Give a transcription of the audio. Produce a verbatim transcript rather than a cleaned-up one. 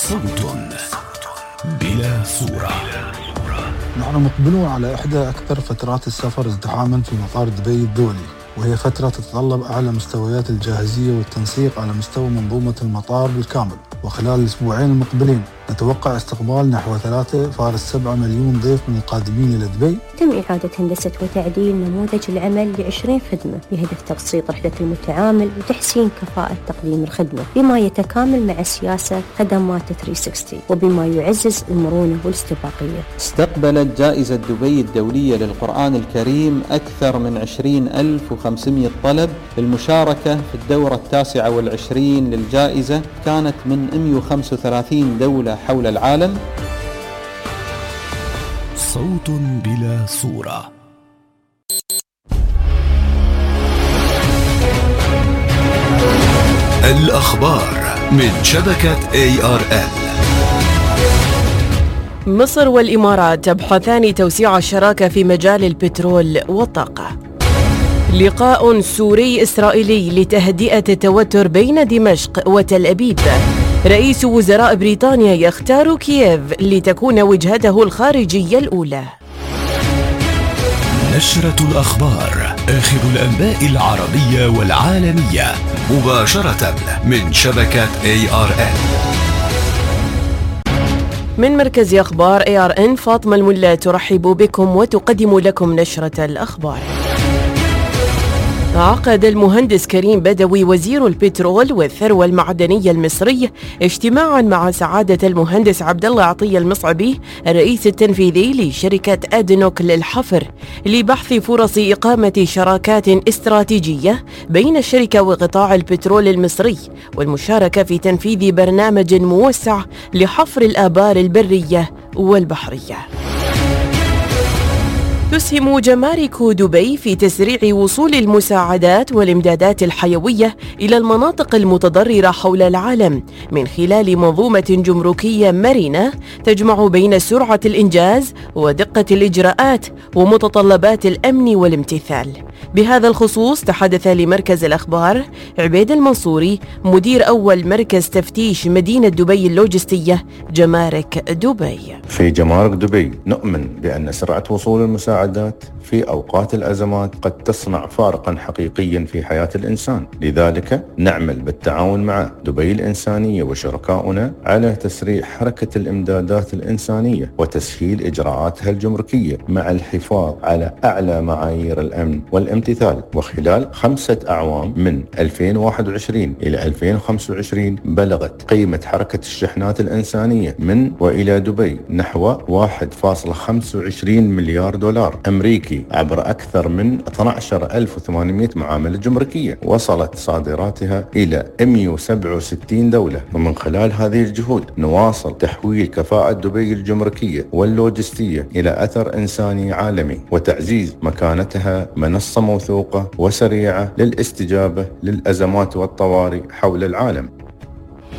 صوت بلا صورة. نحن مقبلون على إحدى أكثر فترات السفر ازدحاماً في مطار دبي الدولي، وهي فترة تتطلب أعلى مستويات الجاهزية والتنسيق على مستوى منظومة المطار بالكامل. وخلال الأسبوعين المقبلين نتوقع استقبال نحو ثلاثة فاصلة سبعة مليون ضيف من القادمين إلى دبي. تم إعادة هندسة وتعديل نموذج العمل لعشرين خدمة بهدف تبسيط رحلة المتعامل وتحسين كفاءة تقديم الخدمة بما يتكامل مع سياسة خدمات ثلاثمئة وستين وبما يعزز المرونة والاستباقية. استقبلت جائزة دبي الدولية للقرآن الكريم أكثر من عشرين ألف وخمسمئة طلب للمشاركة في الدورة التاسعة والعشرين للجائزة، كانت من مئة وخمسة وثلاثين دولة حول العالم. صوت بلا صورة. الأخبار من شبكة إيه آر إل. مصر والإمارات تبحثان توسيع الشراكة في مجال البترول والطاقة. لقاء سوري إسرائيلي لتهدئة التوتر بين دمشق وتل أبيب. رئيس وزراء بريطانيا يختار كييف لتكون وجهته الخارجية الأولى. نشرة الأخبار، آخر الأنباء العربية والعالمية مباشرة من شبكة إيه آر إن. من مركز أخبار إيه آر إن، فاطمة الملا ترحب بكم وتقدم لكم نشرة الأخبار. عقد المهندس كريم بدوي وزير البترول والثروة المعدنية المصري اجتماعا مع سعادة المهندس عبد الله عطية المصعبي الرئيس التنفيذي لشركة أدنوك للحفر لبحث فرص إقامة شراكات استراتيجية بين الشركة وقطاع البترول المصري والمشاركة في تنفيذ برنامج موسع لحفر الآبار البرية والبحرية. تسهم جمارك دبي في تسريع وصول المساعدات والإمدادات الحيوية إلى المناطق المتضررة حول العالم من خلال منظومة جمركية مرنة تجمع بين سرعة الإنجاز ودقة الإجراءات ومتطلبات الأمن والامتثال. بهذا الخصوص تحدث لمركز الأخبار عبيد المنصوري مدير أول مركز تفتيش مدينة دبي اللوجستية جمارك دبي. في جمارك دبي نؤمن بأن سرعة وصول المساعدات في أوقات الأزمات قد تصنع فارقا حقيقيا في حياة الإنسان، لذلك نعمل بالتعاون مع دبي الإنسانية وشركاؤنا على تسريع حركة الإمدادات الإنسانية وتسهيل إجراءاتها الجمركية مع الحفاظ على أعلى معايير الأمن والامتثال. وخلال خمسة أعوام من ألفين وواحد وعشرين إلى ألفين وخمسة وعشرين بلغت قيمة حركة الشحنات الإنسانية من وإلى دبي نحو واحد فاصلة خمسة وعشرين مليار دولار أمريكي عبر أكثر من اثني عشر ألف وثمانمئة معاملة جمركية. وصلت صادراتها إلى مئة وسبعة وستين دولة. ومن خلال هذه الجهود نواصل تحويل كفاءة دبي الجمركية واللوجستية إلى أثر إنساني عالمي وتعزيز مكانتها منصة موثوقة وسريعة للاستجابة للأزمات والطوارئ حول العالم.